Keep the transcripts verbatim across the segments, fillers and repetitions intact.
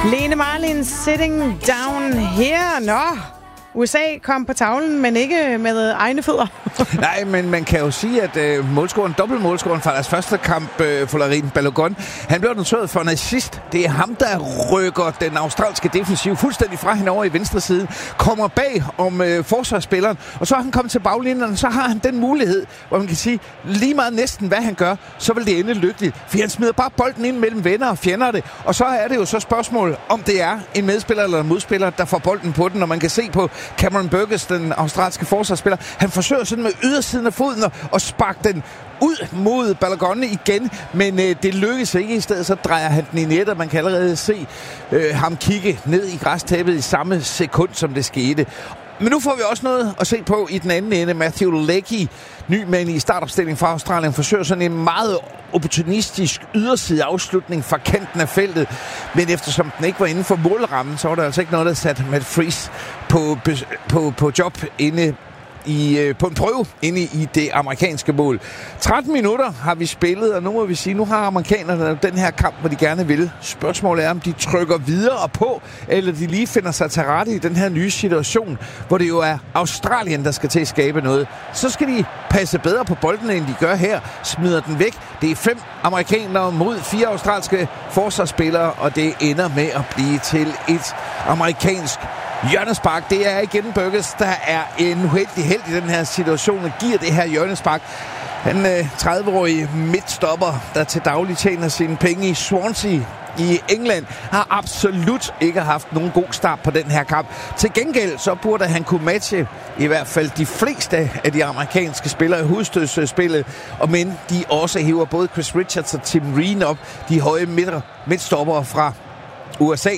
Lene Marlin, Sitting Down Here. Nå, U S A kom på tavlen, men ikke med egne fødder. Nej, men man kan jo sige, at øh, målscoren, dobbeltmålscoren fra deres første kamp, øh, Folarin Balogun, han blev noteret for en assist. Det er ham, der rykker den australske defensiv fuldstændig fra hende over i venstre side, kommer bag om øh, forsvarsspilleren, og så har han kommet til baglinjen, og så har han den mulighed, hvor man kan sige, lige meget næsten hvad han gør, så vil det ende lykkeligt. For han smider bare bolden ind mellem venner og fjender det, og så er det jo så spørgsmål, om det er en medspiller eller en modspiller, der får bolden på den, og man kan se på Cameron Burgess, den australske forsvarsspiller, han forsøger sådan med ydersiden af foden og, og sparke den ud mod Balogun igen, men øh, det lykkes ikke. I stedet så drejer han den i net, og man kan allerede se øh, ham kigge ned i græstæppet i samme sekund, som det skete. Men nu får vi også noget at se på i den anden ende. Matthew Leckie, ny mand i startopstilling fra Australien, forsøger sådan en meget opportunistisk yderside afslutning fra kanten af feltet. Men eftersom den ikke var inden for målrammen, så var der altså ikke noget, der satte Matt Freese på, på, på job inde I, øh, på en prøve inde i det amerikanske mål. tretten minutter har vi spillet, og nu må vi sige, nu har amerikanerne den her kamp, hvor de gerne vil. Spørgsmålet er, om de trykker videre på, eller de lige finder sig til rette i den her nye situation, hvor det jo er Australien, der skal til at skabe noget. Så skal de passe bedre på bolden, end de gør her. Smider den væk. Det er fem amerikanere mod fire australske forsvarsspillere, og det ender med at blive til et amerikansk hjørnespark. Det er igen Burgess, der er en uheldig held i den her situation og giver det her hjørnespark. Han øh, tredive-årige midtstopper, der til daglig tjener sine penge i Swansea i England, har absolut ikke haft nogen god start på den her kamp. Til gengæld så burde han kunne matche i hvert fald de fleste af de amerikanske spillere i hovedstødsspillet, og men de også hiver både Chris Richards og Tim Reen op, de høje midtstoppere fra U S A,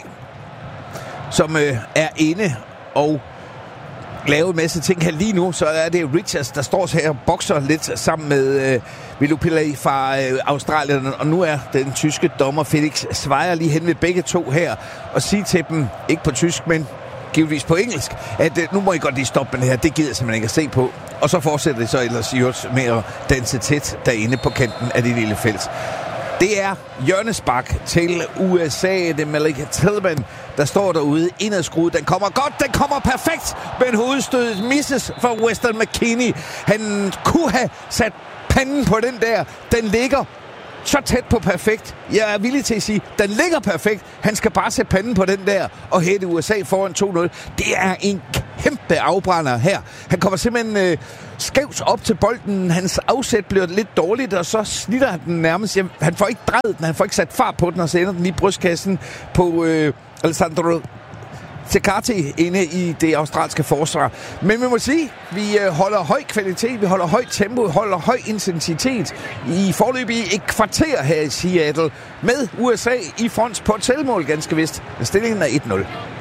som øh, er inde og laver en masse ting her lige nu. Så er det Richards, der står her og bokser lidt sammen med øh, Vilupilai fra øh, Australien. Og nu er den tyske dommer Felix Zweier lige hen ved begge to her og sige til dem, ikke på tysk, men givetvis på engelsk, at øh, nu må I godt lige stoppe med det her. Det gider jeg simpelthen ikke at se på. Og så fortsætter det så ellers i øvrigt med at danse tæt derinde på kanten af det lille felt. Det er hjørnespark til U S A. Det er Malik Tillman, der står derude indadskruet. Den kommer godt, den kommer perfekt, men hovedstødet misses for Weston McKennie. Han kunne have sat panden på den der. Den ligger så tæt på perfekt. Jeg er villig til at sige, den ligger perfekt. Han skal bare sætte panden på den der og hætte U S A foran to nul. Det er en kæmpe afbrænder her. Han kommer simpelthen øh, skævt op til bolden. Hans afsæt bliver lidt dårligt, og så snitter han den nærmest. Han får ikke drejet den, han får ikke sat fart på den, og så ender den lige i brystkassen på øh, Alessandro Tecati inde i det australske forsvar. Men vi må sige, vi holder høj kvalitet, vi holder højt tempo, vi holder høj intensitet i forløbig et kvarter her i Seattle med U S A i front på et selvmål ganske vist. Stillingen er et nul.